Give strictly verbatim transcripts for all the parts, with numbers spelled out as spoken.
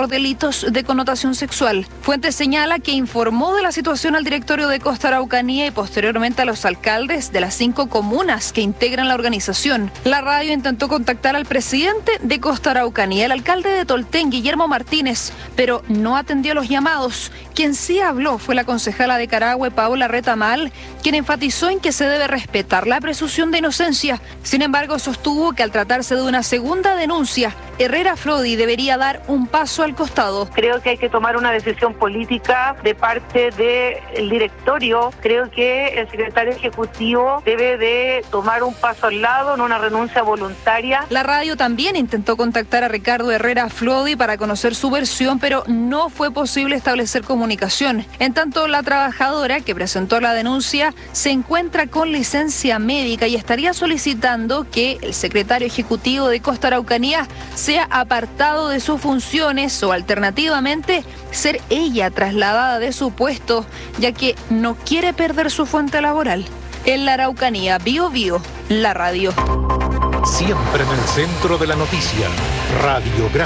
por delitos de connotación sexual. Fuente señala que informó de la situación al directorio de Costa Araucanía y posteriormente a los alcaldes de las cinco comunas que integran la organización. La radio intentó contactar al presidente de Costa Araucanía, el alcalde de Tolten, Guillermo Martínez, pero no atendió los llamados. Quien sí habló fue la concejala de Carahue, Paola Retamal, quien enfatizó en que se debe respetar la presunción de inocencia. Sin embargo, sostuvo que al tratarse de una segunda denuncia, Herrera Flodi debería dar un paso al costado. Creo que hay que tomar una decisión política de parte del directorio. Creo que el secretario ejecutivo debe de tomar un paso al lado en una renuncia voluntaria. La radio también intentó contactar a Ricardo Herrera Flodi para conocer su versión, pero no fue posible establecer comunicación. En tanto, la trabajadora que presentó la denuncia se encuentra con licencia médica y estaría solicitando que el secretario ejecutivo de Costa Araucanía sea apartado de sus funciones o alternativamente ser ella trasladada de su puesto, ya que no quiere perder su fuente laboral. En la Araucanía, Bio Bio, la radio. Siempre en el centro de la noticia, Radiograma.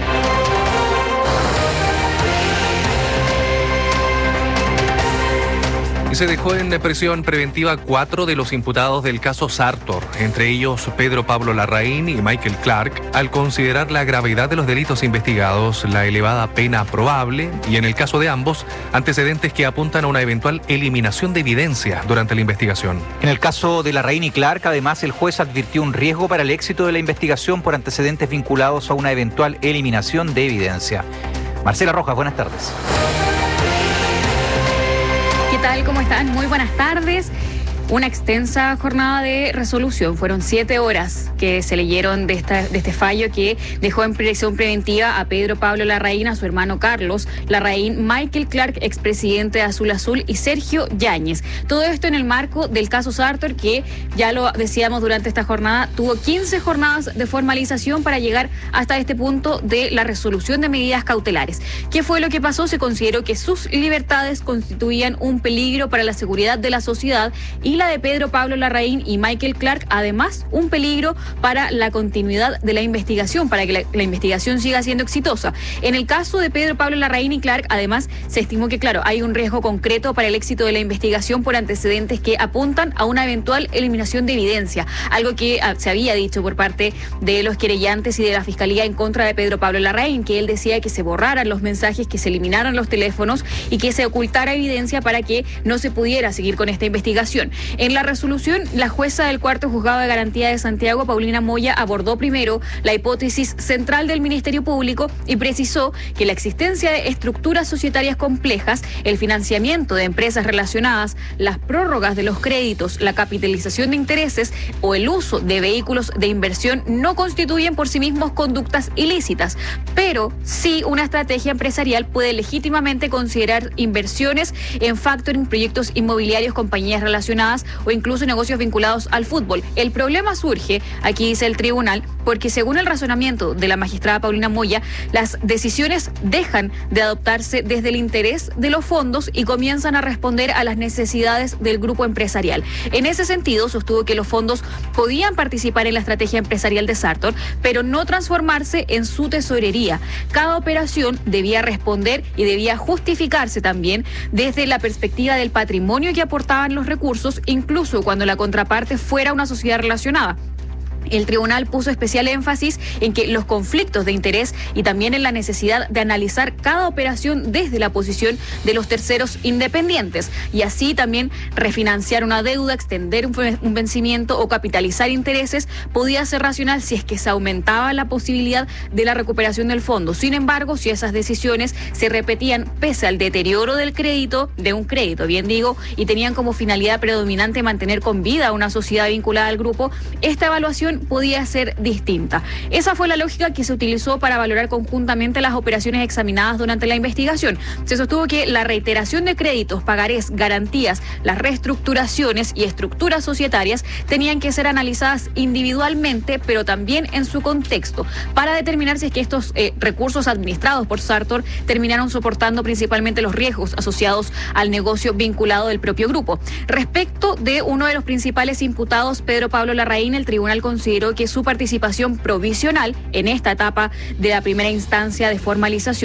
Y se dejó en prisión preventiva cuatro de los imputados del caso Sartor, entre ellos Pedro Pablo Larraín y Michael Clark, al considerar la gravedad de los delitos investigados, la elevada pena probable y, en el caso de ambos, antecedentes que apuntan a una eventual eliminación de evidencia durante la investigación. En el caso de Larraín y Clark, además, el juez advirtió un riesgo para el éxito de la investigación por antecedentes vinculados a una eventual eliminación de evidencia. Marcela Rojas, buenas tardes. ¿Qué tal? ¿Cómo están? Muy buenas tardes. Una extensa jornada de resolución. Fueron siete horas que se leyeron de, esta, de este fallo que dejó en prisión preventiva a Pedro Pablo Larraín, a su hermano Carlos Larraín, Michael Clark, expresidente de Azul Azul, y Sergio Yáñez. Todo esto en el marco del caso Sartor, que ya lo decíamos durante esta jornada, tuvo quince jornadas de formalización para llegar hasta este punto de la resolución de medidas cautelares. ¿Qué fue lo que pasó? Se consideró que sus libertades constituían un peligro para la seguridad de la sociedad y la de Pedro Pablo Larraín y Michael Clark, además, un peligro para la continuidad de la investigación, para que la, la investigación siga siendo exitosa. En el caso de Pedro Pablo Larraín y Clark, además, se estimó que, claro, hay un riesgo concreto para el éxito de la investigación por antecedentes que apuntan a una eventual eliminación de evidencia, algo que ah, se había dicho por parte de los querellantes y de la Fiscalía en contra de Pedro Pablo Larraín, que él decía que se borraran los mensajes, que se eliminaran los teléfonos y que se ocultara evidencia para que no se pudiera seguir con esta investigación. En la resolución, la jueza del Cuarto Juzgado de Garantía de Santiago, Paulina Moya, abordó primero la hipótesis central del Ministerio Público y precisó que la existencia de estructuras societarias complejas, el financiamiento de empresas relacionadas, las prórrogas de los créditos, la capitalización de intereses o el uso de vehículos de inversión no constituyen por sí mismos conductas ilícitas, pero sí una estrategia empresarial puede legítimamente considerar inversiones en factoring, proyectos inmobiliarios, compañías relacionadas o incluso negocios vinculados al fútbol. El problema surge, aquí dice el tribunal, porque según el razonamiento de la magistrada Paulina Moya, las decisiones dejan de adoptarse desde el interés de los fondos y comienzan a responder a las necesidades del grupo empresarial. En ese sentido, sostuvo que los fondos podían participar en la estrategia empresarial de Sartor, pero no transformarse en su tesorería. Cada operación debía responder y debía justificarse también desde la perspectiva del patrimonio que aportaban los recursos, incluso cuando la contraparte fuera una sociedad relacionada. El tribunal puso especial énfasis en que los conflictos de interés y también en la necesidad de analizar cada operación desde la posición de los terceros independientes y así también refinanciar una deuda, extender un vencimiento o capitalizar intereses podía ser racional si es que se aumentaba la posibilidad de la recuperación del fondo. Sin embargo, si esas decisiones se repetían pese al deterioro del crédito, de un crédito, bien digo, y tenían como finalidad predominante mantener con vida a una sociedad vinculada al grupo, esta evaluación podía ser distinta. Esa fue la lógica que se utilizó para valorar conjuntamente las operaciones examinadas durante la investigación. Se sostuvo que la reiteración de créditos, pagarés, garantías, las reestructuraciones y estructuras societarias tenían que ser analizadas individualmente, pero también en su contexto, para determinar si es que estos eh, recursos administrados por Sartor terminaron soportando principalmente los riesgos asociados al negocio vinculado del propio grupo. Respecto de uno de los principales imputados, Pedro Pablo Larraín, el tribunal consideró que su participación provisional en esta etapa de la primera instancia de formalización